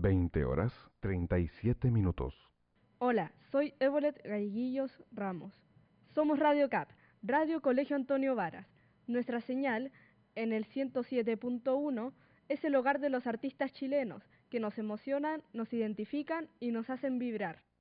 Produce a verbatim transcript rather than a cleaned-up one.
veinte horas treinta y siete minutos. Hola, soy Évolet Galleguillos Ramos. Somos Radio C A P, Radio Colegio Antonio Varas. Nuestra señal, en el ciento siete punto uno, es el hogar de los artistas chilenos, que nos emocionan, nos identifican y nos hacen vibrar.